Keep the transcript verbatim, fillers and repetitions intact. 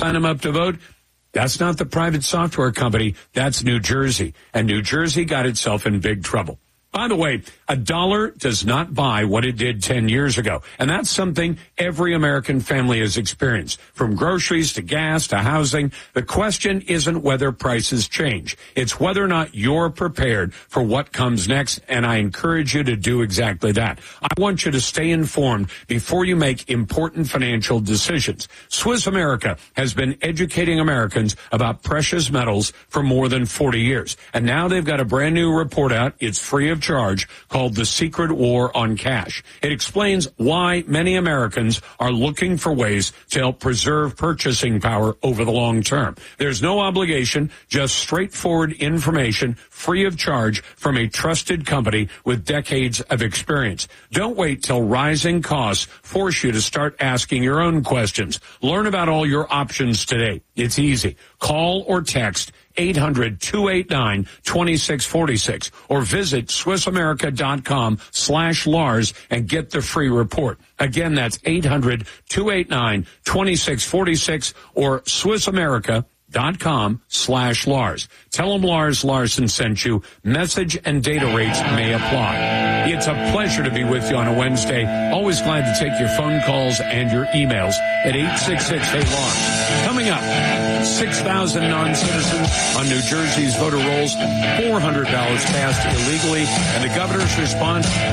sign them up to vote. That's not the private software company. That's New Jersey. And New Jersey got itself in big trouble. By the way, a dollar does not buy what it did ten years ago. And that's something every American family has experienced. From groceries to gas to housing, the question isn't whether prices change. It's whether or not you're prepared for what comes next. And I encourage you to do exactly that. I want you to stay informed before you make important financial decisions. Swiss America has been educating Americans about precious metals for more than forty years. And now they've got a brand new report out. It's free of charge, called The Secret War on Cash. It explains why many Americans are looking for ways to help preserve purchasing power over the long term. There's no obligation, just straightforward information, free of charge from a trusted company with decades of experience. Don't wait till rising costs force you to start asking your own questions. Learn about all your options today. It's easy. Call or text eight hundred, two eight nine, two six four six or visit SwissAmerica.com slash Lars and get the free report. Again, that's eight hundred, two eight nine, two six four six or SwissAmerica.com slash Lars. Tell them Lars Larson sent you. Message and data rates may apply. It's a pleasure to be with you on a Wednesday. Always glad to take your phone calls and your emails at eight six six, hey Lars. Coming up, six thousand non-citizens on New Jersey's voter rolls, four hundred ballots passed illegally, and the governor's response